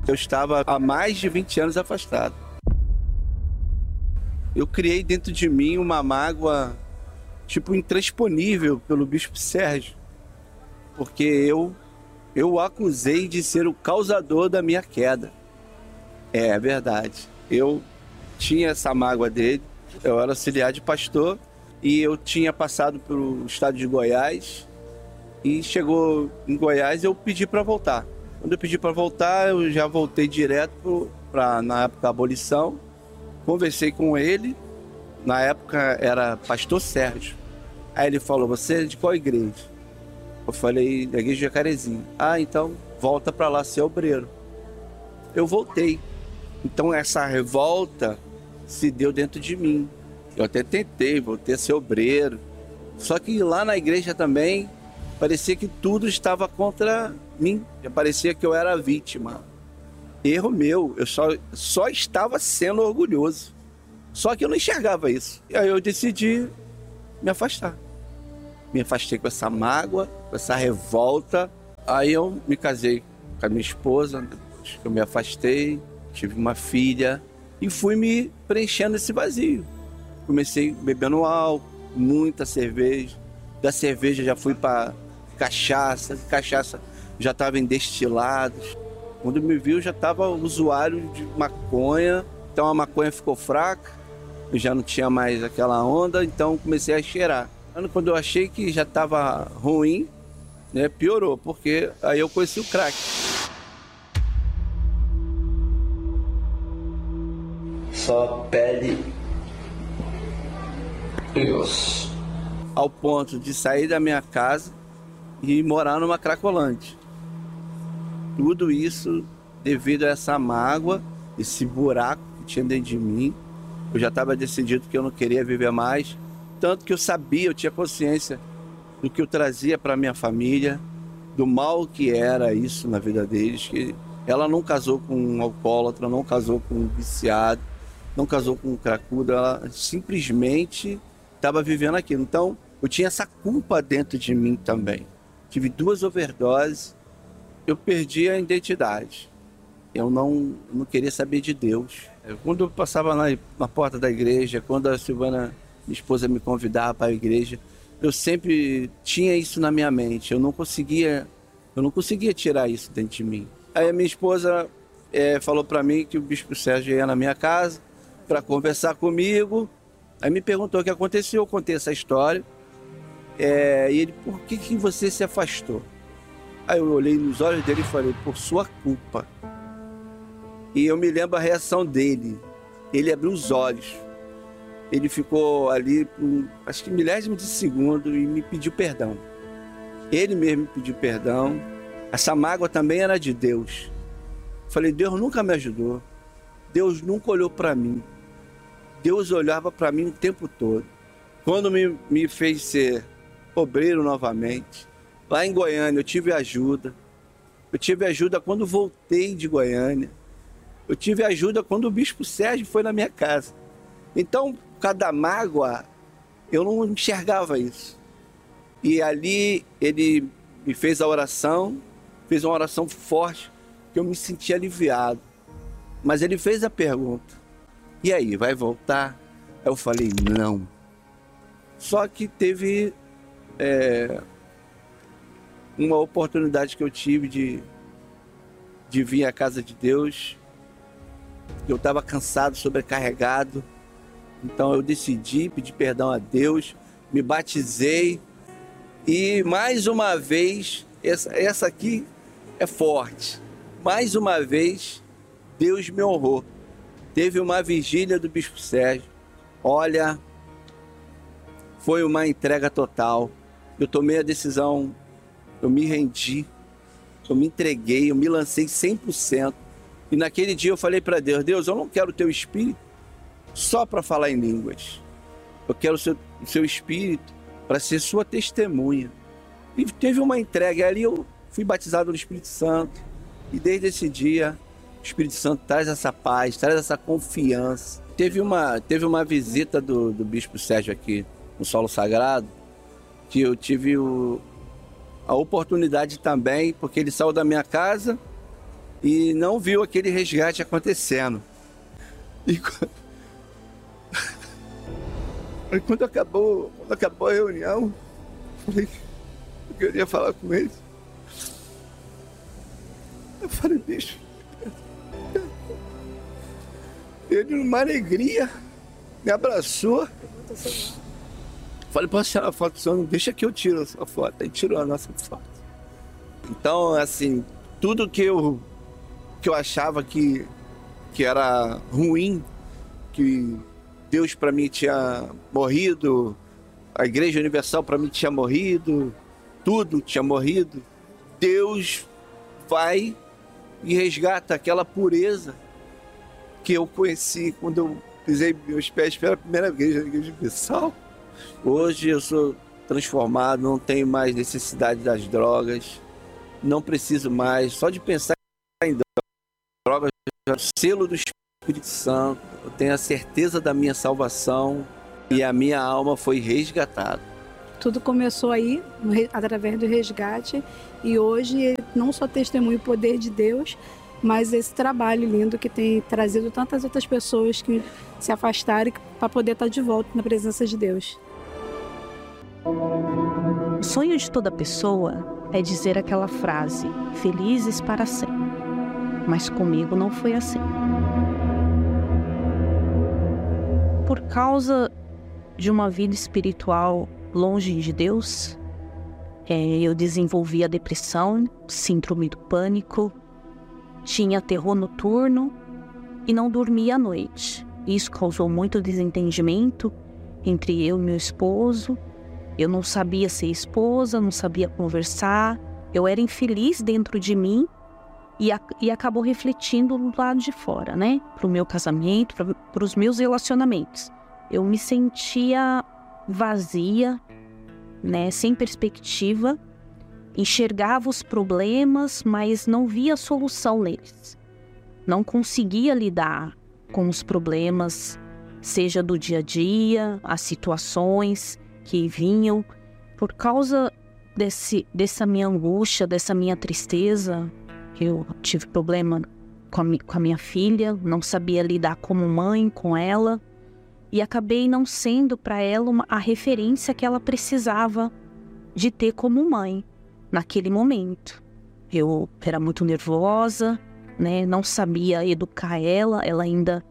Eu estava há mais de 20 anos afastado. Eu criei dentro de mim uma mágoa, tipo, intransponível pelo Bispo Sérgio, porque eu o acusei de ser o causador da minha queda. É verdade. Eu tinha essa mágoa dele. Eu era auxiliar de pastor e eu tinha passado pelo estado de Goiás e chegou em Goiás eu pedi para voltar. Quando eu pedi para voltar, eu já voltei direto para, na época, a abolição. Conversei com ele. Na época era pastor Sérgio. Aí ele falou, você é de qual igreja? Eu falei, da igreja de Jacarezinho. Ah, então volta para lá ser obreiro. Eu voltei. Então essa revolta se deu dentro de mim. Eu até tentei, voltei a ser obreiro. Só que lá na igreja também parecia que tudo estava contra mim. Parecia que eu era a vítima. Erro meu, eu só estava sendo orgulhoso. Só que eu não enxergava isso. E aí eu decidi me afastar. Me afastei com essa mágoa, com essa revolta. Aí eu me casei com a minha esposa, depois que eu me afastei, tive uma filha e fui me preenchendo esse vazio. Comecei bebendo álcool, muita cerveja. Da cerveja já fui para cachaça, cachaça já estava em destilados. Quando me viu já estava usuário de maconha, então a maconha ficou fraca, eu já não tinha mais aquela onda, então comecei a cheirar. Quando eu achei que já estava ruim, né, piorou, porque aí eu conheci o crack. Só pele e osso. Ao ponto de sair da minha casa e morar numa Cracolândia. Tudo isso devido a essa mágoa, esse buraco que tinha dentro de mim. Eu já estava decidido que eu não queria viver mais. Tanto que eu sabia, eu tinha consciência do que eu trazia para minha família, do mal que era isso na vida deles. Que ela não casou com um alcoólatra, não casou com um viciado, não casou com um cracudo, ela simplesmente estava vivendo aquilo. Então, eu tinha essa culpa dentro de mim também. Tive 2 overdoses, eu perdi a identidade. Eu não queria saber de Deus. Quando eu passava na porta da igreja, quando a Silvana, minha esposa, me convidava para a igreja, eu sempre tinha isso na minha mente. Eu não conseguia tirar isso dentro de mim. Aí a minha esposa falou para mim que o Bispo Sérgio ia na minha casa para conversar comigo. Aí me perguntou o que aconteceu, eu contei essa história. E ele, por que você se afastou? Aí eu olhei nos olhos dele e falei, por sua culpa. E eu me lembro a reação dele. Ele abriu os olhos. Ele ficou ali, acho que milésimo de segundo, e me pediu perdão. Ele mesmo me pediu perdão. Essa mágoa também era de Deus. Falei, Deus nunca me ajudou. Deus nunca olhou para mim. Deus olhava para mim o tempo todo. Quando me fez ser obreiro novamente, lá em Goiânia eu tive ajuda. Eu tive ajuda quando voltei de Goiânia. Eu tive ajuda quando o Bispo Sérgio foi na minha casa. Então, cada mágoa, eu não enxergava isso. E ali ele me fez a oração, fez uma oração forte, que eu me senti aliviado. Mas ele fez a pergunta, e aí, vai voltar? Eu falei, não. Só que teve uma oportunidade que eu tive de vir à casa de Deus. Eu estava cansado, sobrecarregado. Então eu decidi pedir perdão a Deus, me batizei. E mais uma vez, essa aqui é forte. Mais uma vez, Deus me honrou. Teve uma vigília do Bispo Sérgio. Olha, foi uma entrega total. Eu tomei a decisão, eu me rendi, eu me entreguei, eu me lancei 100%. E naquele dia eu falei para Deus, Deus, eu não quero o teu espírito só para falar em línguas. Eu quero o seu espírito para ser sua testemunha. E teve uma entrega, e ali eu fui batizado no Espírito Santo. E desde esse dia, o Espírito Santo traz essa paz, traz essa confiança. Teve uma visita do Bispo Sérgio aqui no Solo Sagrado, que eu tive a oportunidade também, porque ele saiu da minha casa e não viu aquele resgate acontecendo. E quando acabou a reunião, eu queria falar com ele. Eu falei, bicho, ele numa alegria me abraçou. Falei, posso tirar a foto só? Não deixa que eu tiro a sua foto. Aí tirou a nossa foto. Então, assim, tudo que eu achava que era ruim, que Deus para mim tinha morrido, a Igreja Universal para mim tinha morrido, tudo tinha morrido, Deus vai e resgata aquela pureza que eu conheci quando eu pisei meus pés pela primeira vez na Igreja Universal. Hoje eu sou transformado, não tenho mais necessidade das drogas, não preciso mais, só de pensar em drogas, o selo do Espírito Santo, eu tenho a certeza da minha salvação e a minha alma foi resgatada. Tudo começou aí, através do resgate, e hoje não só testemunho o poder de Deus, mas esse trabalho lindo que tem trazido tantas outras pessoas que se afastaram para poder estar de volta na presença de Deus. O sonho de toda pessoa é dizer aquela frase, felizes para sempre. Mas comigo não foi assim. Por causa de uma vida espiritual longe de Deus, eu desenvolvi a depressão, síndrome do pânico, tinha terror noturno e não dormia à noite. Isso causou muito desentendimento entre eu e meu esposo. Eu não sabia ser esposa, não sabia conversar. Eu era infeliz dentro de mim e acabou refletindo do lado de fora, né? Para o meu casamento, para os meus relacionamentos. Eu me sentia vazia, né? Sem perspectiva. Enxergava os problemas, mas não via solução neles. Não conseguia lidar com os problemas, seja do dia a dia, as situações que vinham. Por causa dessa minha angústia, dessa minha tristeza, eu tive problema com a minha filha, não sabia lidar como mãe com ela e acabei não sendo para ela a referência que ela precisava de ter como mãe naquele momento. Eu era muito nervosa, né? Não sabia educar ela ainda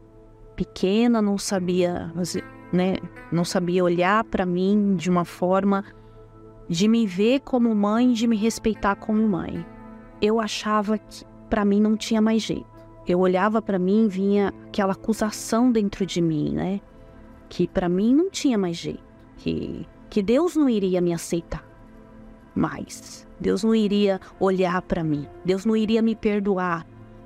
pequena, não sabia, né? Não sabia olhar para mim de uma forma de me ver como mãe, de me respeitar como mãe. Eu achava que para mim não tinha mais jeito. Eu olhava para mim e vinha aquela acusação dentro de mim, né? Que para mim não tinha mais jeito, que Deus não iria me aceitar mais. Deus não iria olhar para mim, Deus não iria me perdoar,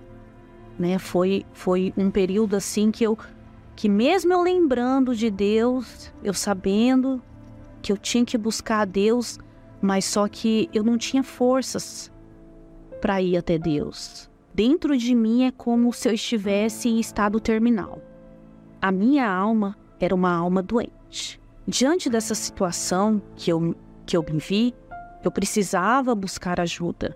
né? Foi um período assim que mesmo eu lembrando de Deus, eu sabendo que eu tinha que buscar a Deus, mas só que eu não tinha forças para ir até Deus. Dentro de mim é como se eu estivesse em estado terminal. A minha alma era uma alma doente. Diante dessa situação que eu me vi, eu precisava buscar ajuda.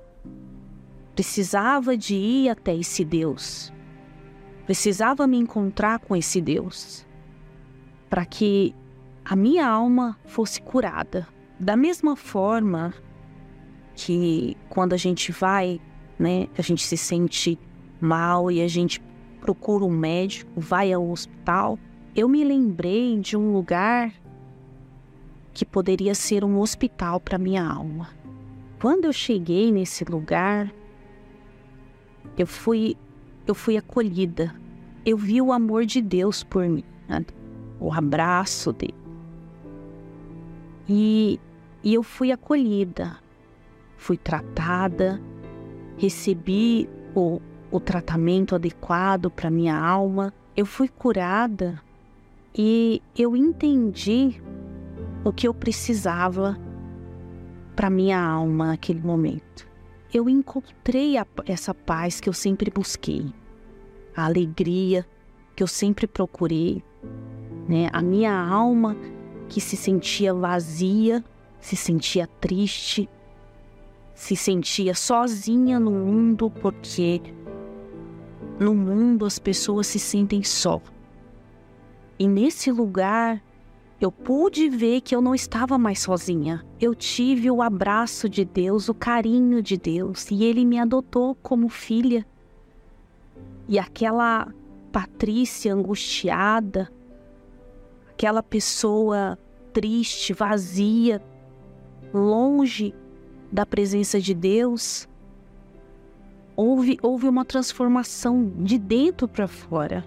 Precisava de ir até esse Deus. Precisava me encontrar com esse Deus. Para que a minha alma fosse curada. Da mesma forma que quando a gente vai, né, a gente se sente mal e a gente procura um médico, vai ao hospital, eu me lembrei de um lugar que poderia ser um hospital para minha alma. Quando eu cheguei nesse lugar, eu fui acolhida. Eu vi o amor de Deus por mim, né? O abraço dele. E eu fui acolhida, fui tratada, recebi o tratamento adequado para minha alma. Eu fui curada e eu entendi o que eu precisava para minha alma naquele momento. Eu encontrei essa paz que eu sempre busquei, a alegria que eu sempre procurei, né? A minha alma que se sentia vazia, se sentia triste, se sentia sozinha no mundo, porque no mundo as pessoas se sentem só. E nesse lugar eu pude ver que eu não estava mais sozinha. Eu tive o abraço de Deus, o carinho de Deus, e Ele me adotou como filha. E aquela Patrícia angustiada, aquela pessoa triste, vazia, longe da presença de Deus, houve uma transformação de dentro para fora.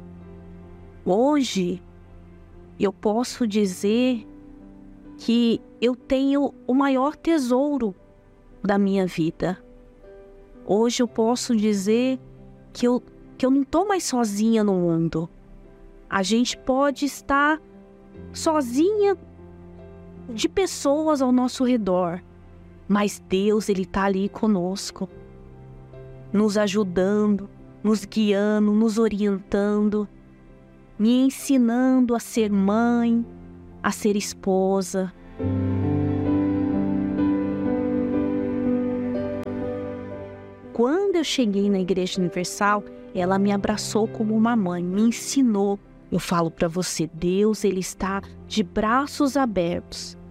Hoje, eu posso dizer que eu tenho o maior tesouro da minha vida. Hoje eu posso dizer que eu não estou mais sozinha no mundo. A gente pode estar sozinha de pessoas ao nosso redor, mas Deus, Ele está ali conosco, nos ajudando, nos guiando, nos orientando, me ensinando a ser mãe, a ser esposa. Quando eu cheguei na Igreja Universal, ela me abraçou como uma mãe, me ensinou. Eu falo para você, Deus, Ele está de braços abertos